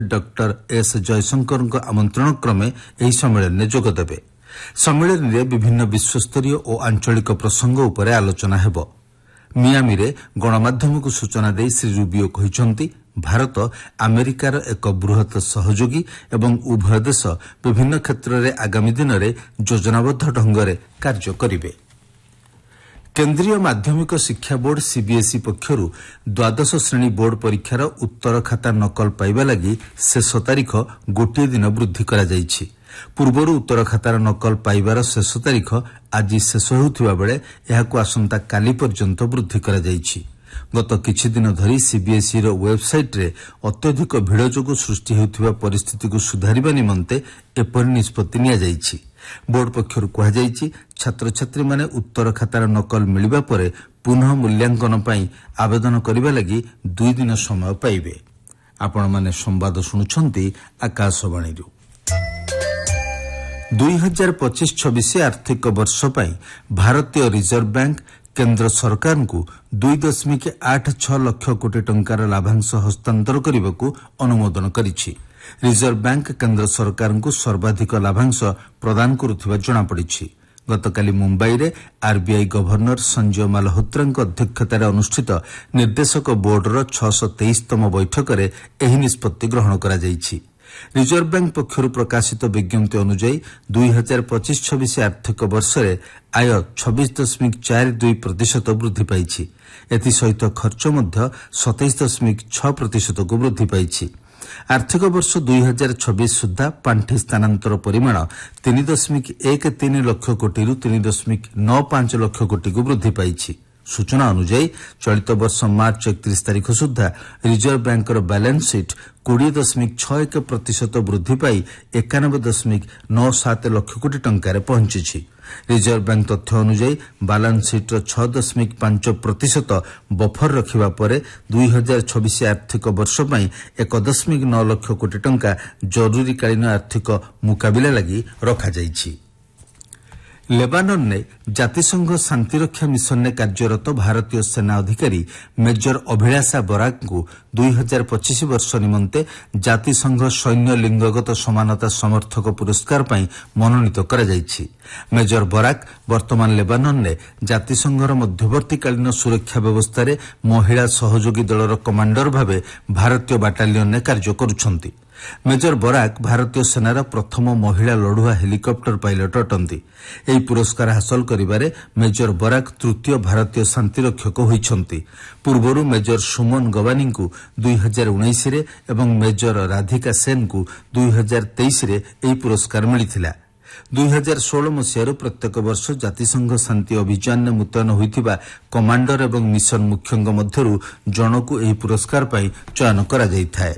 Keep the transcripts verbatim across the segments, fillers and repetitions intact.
Doctor S Jaishankar आमंत्रण क्रमे ଏହି ସମ୍ମିଳନୀରେ ଯୋଗଦେବେ। ସମ୍ମିଳନୀରେ ବିଭିନ୍ନ ବିଶ୍ୱସ୍ତରୀୟ ଓ ଆଞ୍ଚଳିକ ପ୍ରସଙ୍ଗ ଉପରେ ଆଲୋଚନା ହେବ। ମିଆମିରେ ଗଣମାଧ୍ୟମକୁ ସୂଚନା ଦେଇ ଶ୍ରୀ ରୁବିଓ କହିଛନ୍ତି, ଭାରତ ଆମେରିକାର ଏକ ବୃହତ ସହଯୋଗୀ ଏବଂ ଉଭୟ ଦେଶ ବିଭିନ୍ନ କ୍ଷେତ୍ରରେ ଆଗାମୀ ଦିନରେ ଯୋଜନାବଦ୍ଧ ଢଙ୍ଗରେ କାର୍ଯ୍ୟ କରିବେ। କେନ୍ଦ୍ରୀୟ ମାଧ୍ୟମିକ ଶିକ୍ଷା ବୋର୍ଡ ସିବିଏସ୍ଇ ପକ୍ଷରୁ ଦ୍ୱାଦଶ ଶ୍ରେଣୀ ବୋର୍ଡ ପରୀକ୍ଷାର ଉତ୍ତର ଖାତା ନକଲ ପାଇବା ଲାଗି ଶେଷ ତାରିଖ ଗୋଟିଏ ଦିନ ବୃଦ୍ଧି କରାଯାଇଛି। ପୂର୍ବରୁ ଉତ୍ତର ଖାତାର ନକଲ ପାଇବାର ଶେଷ ତାରିଖ ଆଜି ଶେଷ ହେଉଥିବା ବେଳେ ଏହାକୁ ଆସନ୍ତାକାଲି ପର୍ଯ୍ୟନ୍ତ ବୃଦ୍ଧି କରାଯାଇଛି। ଗତ କିଛିଦିନ ଧରି ସିବିଏସ୍ଇର ୱେବସାଇଟ୍ରେ ଅତ୍ୟଧିକ ଭିଡ଼ ଯୋଗୁଁ ସୃଷ୍ଟି ହେଉଥିବା ପରିସ୍ଥିତିକୁ ସୁଧାରିବା ନିମନ୍ତେ ଏପରି ନିଷ୍ପତ୍ତି ନିଆଯାଇଛି। ବୋର୍ଡ ପକ୍ଷରୁ କୁହାଯାଇଛି, ଛାତ୍ରଛାତ୍ରୀମାନେ ଉତ୍ତର ଖାତାର ନକଲ ମିଳିବା ପରେ ପୁନଃ ମୂଲ୍ୟାଙ୍କନ ପାଇଁ ଆବେଦନ କରିବା ଲାଗି ଦୁଇ ଦିନ ସମୟ ପାଇବେ। ଆପଣମାନେ ସମ୍ବାଦ ଶୁଣୁଛନ୍ତି ଆକାଶବାଣୀରୁ। ଦୁଇ ହଜାର ପଚିଶ ଛବିଶ ଆର୍ଥିକ ବର୍ଷ ପାଇଁ ଭାରତୀୟ ରିଜର୍ଭ ବ୍ୟାଙ୍କ କେନ୍ଦ୍ର ସରକାରଙ୍କୁ ଦୁଇ ଦଶମିକ ଆଠ ଛଅ ଲକ୍ଷ କୋଟି ଟଙ୍କାର ଲାଭାଂଶ ହସ୍ତାନ୍ତର କରିବାକୁ ଅନୁମୋଦନ କରିଛି। ରିଜର୍ଭ ବ୍ୟାଙ୍କ କେନ୍ଦ୍ର ସରକାରଙ୍କୁ ସର୍ବାଧିକ ଲାଭାଂଶ ପ୍ରଦାନ କରୁଥିବା ଜଣାପଡ଼ିଛି। ଗତକାଲି ମୁମ୍ବାଇରେ ଆର୍ବିଆଇ ଗଭର୍ଣ୍ଣର ସଞ୍ଜୟ ମାଲହୋତ୍ରାଙ୍କ ଅଧ୍ୟକ୍ଷତାରେ ଅନୁଷ୍ଠିତ ନିର୍ଦ୍ଦେଶକ ବୋର୍ଡର ଛଅଶହ ତେଇଶତମ ବୈଠକରେ ଏହି ନିଷ୍ପତ୍ତି ଗ୍ରହଣ କରାଯାଇଛି। ରିଜର୍ଭ ବ୍ୟାଙ୍କ ପକ୍ଷରୁ ପ୍ରକାଶିତ ବିଜ୍ଞପ୍ତି ଅନୁଯାୟୀ ଦୁଇ ହଜାର ପଚିଶ ଛବିଶ ଆର୍ଥିକ ବର୍ଷରେ ଆୟ ଛବିଶ ଦଶମିକ ଚାରି ଦୁଇ ପ୍ରତିଶତ ବୃଦ୍ଧି ପାଇଛି। ଏଥିସହିତ ଖର୍ଚ୍ଚ ମଧ୍ୟ ସତେଇଶ ଦଶମିକ ଛଅ ପ୍ରତିଶତକୁ ବୃଦ୍ଧି ପାଇଛି। ଆର୍ଥିକ ବର୍ଷ ଦୁଇ ହଜାର ଛବିଶ ସୁଦ୍ଧା ପାଣ୍ଠି ସ୍ଥାନାନ୍ତର ପରିମାଣ ତିନି ଦଶମିକ ଏକ ତିନି ଲକ୍ଷ କୋଟିରୁ ତିନି ଦଶମିକ ନଅ ପାଞ୍ଚ ଲକ୍ଷ କୋଟିକୁ ବୃଦ୍ଧି ପାଇଛି। ସୂଚନା ଅନୁଯାୟୀ ଚଳିତ ବର୍ଷ ମାର୍ଚ୍ଚ ଏକତିରିଶ ତାରିଖ ସୁଦ୍ଧା ରିଜର୍ଭ ବ୍ୟାଙ୍କର ବାଲାନ୍ସ ସିଟ୍ କୋଡ଼ିଏ ଦଶମିକ ଛଅ ଏକ ପ୍ରତିଶତ ବୃଦ୍ଧି ପାଇ ଏକାନବେ ଦଶମିକ ନଅ ସାତ ଲକ୍ଷ କୋଟି ଟଙ୍କାରେ ପହଞ୍ଚିଛି। ରିଜର୍ଭ ବ୍ୟାଙ୍କ ତଥ୍ୟ ଅନୁଯାୟୀ ବାଲାନ୍ସ ସିଟ୍ର ଛଅ ଦଶମିକ ପାଞ୍ଚ ପ୍ରତିଶତ ବଫର ରଖିବା ପରେ ଦୁଇ ହଜାର ଛବିଶ ଆର୍ଥିକ ବର୍ଷ ପାଇଁ ଏକ ଦଶମିକ ନଅ ଲକ୍ଷ କୋଟି ଟଙ୍କା ଜରୁରୀକାଳୀନ ଆର୍ଥିକ ମୁକାବିଲା ଲାଗି ରଖାଯାଇଛି। ଲେବାନନରେ ଜାତିସଂଘ ଶାନ୍ତିରକ୍ଷା ମିଶନରେ କାର୍ଯ୍ୟରତ ଭାରତୀୟ ସେନା ଅଧିକାରୀ ମେଜର ଅଭିଳାଷା ବରାକଙ୍କୁ ଦୁଇ ହଜାର ପଚିଶ ବର୍ଷ ନିମନ୍ତେ ଜାତିସଂଘ ସୈନ୍ୟ ଲିଙ୍ଗଗତ ସମାନତା ସମର୍ଥକ ପୁରସ୍କାର ପାଇଁ ମନୋନୀତ କରାଯାଇଛି। ମେଜର ବରାକ ବର୍ତ୍ତମାନ ଲେବାନନରେ ଜାତିସଂଘର ମଧ୍ୟବର୍ତ୍ତୀକାଳୀନ ସୁରକ୍ଷା ବ୍ୟବସ୍ଥାରେ ମହିଳା ସହଯୋଗୀ ଦଳର କମାଣ୍ଡର ଭାବେ ଭାରତୀୟ ବାଟାଲିୟନରେ କାର୍ଯ୍ୟ କରୁଛନ୍ତି। ମେଜର ବରାକ ଭାରତୀୟ ସେନାର ପ୍ରଥମ ମହିଳା ଲଢୁଆ ହେଲିକପ୍ଟର ପାଇଲଟ ଅଟନ୍ତି। ଏହି ପୁରସ୍କାର ହାସଲ କରିବାରେ ମେଜର ବରାକ ତୃତୀୟ ଭାରତୀୟ ଶାନ୍ତିରକ୍ଷକ ହୋଇଛନ୍ତି। ପୂର୍ବରୁ ମେଜର ସୁମନ ଗବାନୀଙ୍କୁ ଦୁଇ ହଜାର ଉଣେଇଶରେ ଏବଂ ମେଜର ରାଧିକା ସେନଙ୍କୁ ଦୁଇ ହଜାର ତେଇଶରେ ଏହି ପୁରସ୍କାର ମିଳିଥିଲା। ଦୁଇ ହଜାର ଷୋହଳ ମସିହାରୁ ପ୍ରତ୍ୟେକ ବର୍ଷ ଜାତିସଂଘ ଶାନ୍ତି ଅଭିଯାନରେ ମୁତୟନ ହୋଇଥିବା କମାଣ୍ଡର ଏବଂ ମିଶନ ମୁଖ୍ୟଙ୍କ ମଧ୍ୟରୁ ଜଣକୁ ଏହି ପୁରସ୍କାର ପାଇଁ ଚୟନ କରାଯାଇଥାଏ।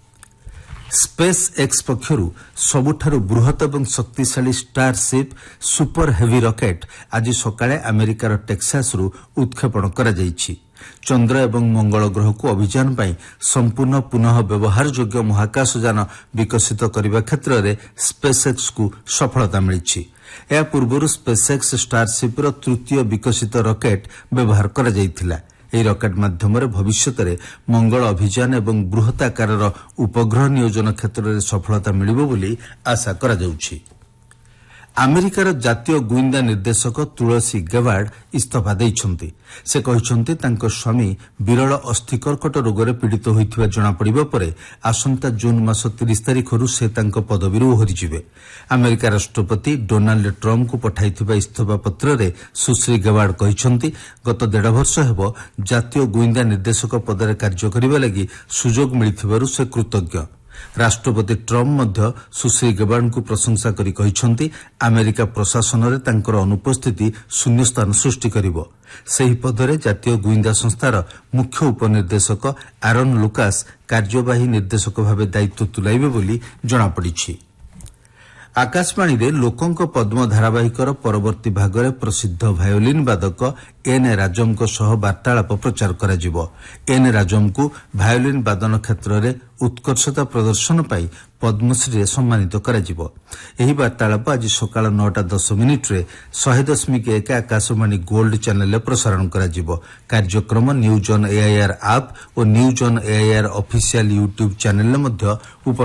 ସ୍ପେସ୍ ଏକ୍ସ ପକ୍ଷରୁ ସବୁଠାରୁ ବୃହତ ଏବଂ ଶକ୍ତିଶାଳୀ ଷ୍ଟାରସିପ୍ ସୁପର ହେଭି ରକେଟ୍ ଆଜି ସକାଳେ ଆମେରିକାର ଟେକ୍ସାସରୁ ଉତ୍କ୍ଷେପଣ କରାଯାଇଛି। ଚନ୍ଦ୍ର ଏବଂ ମଙ୍ଗଳ ଗ୍ରହକୁ ଅଭିଯାନ ପାଇଁ ସମ୍ପୂର୍ଣ୍ଣ ପୁନଃ ବ୍ୟବହାରଯୋଗ୍ୟ ମହାକାଶଯାନ ବିକଶିତ କରିବା କ୍ଷେତ୍ରରେ ସ୍ପେସ୍ ଏକ୍ସକୁ ସଫଳତା ମିଳିଛି। ଏହା ପୂର୍ବରୁ ସ୍ପେସ୍ ଏକ୍ସ ଷ୍ଟାରସିପ୍ର ତୃତୀୟ ବିକଶିତ ରକେଟ୍ ବ୍ୟବହାର କରାଯାଇଥିଲା। ଏହି ରକେଟ୍ ମାଧ୍ୟମରେ ଭବିଷ୍ୟତରେ ମଙ୍ଗଳ ଅଭିଯାନ ଏବଂ ବୃହତ ଆକାରର ଉପଗ୍ରହ ନିୟୋଜନ କ୍ଷେତ୍ରରେ ସଫଳତା ମିଳିବ ବୋଲି ଆଶା କରାଯାଉଛି। ଆମେରିକାର ଜାତୀୟ ଗୁଇନ୍ଦା ନିର୍ଦ୍ଦେଶକ ତୁଳସୀ ଗେବାର୍ଡ ଇସ୍ତଫା ଦେଇଛନ୍ତି। ସେ କହିଛନ୍ତି, ତାଙ୍କ ସ୍ୱାମୀ ବିରଳ ଅସ୍ଥି କର୍କଟ ରୋଗରେ ପୀଡ଼ିତ ହୋଇଥିବା ଜଣାପଡ଼ିବା ପରେ ଆସନ୍ତା ଜୁନ୍ ମାସ ତିରିଶ ତାରିଖରୁ ସେ ତାଙ୍କ ପଦବୀରୁ ଓହରିଯିବେ। ଆମେରିକା ରାଷ୍ଟ୍ରପତି ଡୋନାଲ୍ଡ ଟ୍ରମ୍ପଙ୍କୁ ପଠାଇଥିବା ଇସ୍ତଫା ପତ୍ରରେ ସୁଶ୍ରୀ ଗେବାର୍ଡ କହିଛନ୍ତି, ଗତ ଦେଢ଼ ବର୍ଷ ହେବ ଜାତୀୟ ଗୁଇନ୍ଦା ନିର୍ଦ୍ଦେଶକ ପଦରେ କାର୍ଯ୍ୟ କରିବା ଲାଗି ସୁଯୋଗ ମିଳିଥିବାରୁ ସେ କୃତଜ୍ଞ। ରାଷ୍ଟ୍ରପତି ଟ୍ରମ୍ପ ମଧ୍ୟ ସୁଶ୍ରୀ ଗେବାର୍ଡଙ୍କୁ ପ୍ରଶଂସା କରି କହିଛନ୍ତି, ଆମେରିକା ପ୍ରଶାସନରେ ତାଙ୍କର ଅନୁପସ୍ଥିତି ଶୂନ୍ୟସ୍ଥାନ ସୃଷ୍ଟି କରିବ। ସେହି ପଦରେ ଜାତୀୟ ଗୁଇନ୍ଦା ସଂସ୍ଥାର ମୁଖ୍ୟ ଉପନିର୍ଦ୍ଦେଶକ ଆରନ୍ ଲୁକାସ୍ କାର୍ଯ୍ୟବାହୀ ନିର୍ଦ୍ଦେଶକ ଭାବେ ଦାୟିତ୍ୱ ତୁଲାଇବେ ବୋଲି ଜଣାପଡ଼ିଛି। ଆକାଶବାଣୀରେ ଲୋକଙ୍କ ପଦ୍ମ ଧାରାବାହିକର ପରବର୍ତ୍ତୀ ଭାଗରେ ପ୍ରସିଦ୍ଧ ଭାୟୋଲିନ୍ ବାଦକ ଏନ୍ ରାଜମଙ୍କ ସହ ବାର୍ତ୍ତାଳାପ ପ୍ରଚାର କରାଯିବ। ଏନ୍ ରାଜମଙ୍କୁ ଭାୟୋଲିନ୍ ବାଦନ କ୍ଷେତ୍ରରେ ଉତ୍କର୍ଷତା ପ୍ରଦର୍ଶନ ପାଇଁ ପଦ୍ମଶ୍ରୀରେ ସମ୍ମାନିତ କରାଯିବ। ଏହି ବାର୍ତ୍ତାଳାପ ଆଜି ସକାଳ ନଅଟା ଦଶ ମିନିଟ୍ରେ ଶହେ ଦଶମିକ ଏକ ଆକାଶବାଣୀ ଗୋଲ୍ଡ ଚ୍ୟାନେଲରେ ପ୍ରସାରଣ କରାଯିବ। କାର୍ଯ୍ୟକ୍ରମ news on AIR app O news on AIR official YouTube ଚ୍ୟାନେଲରେ ମଧ୍ୟ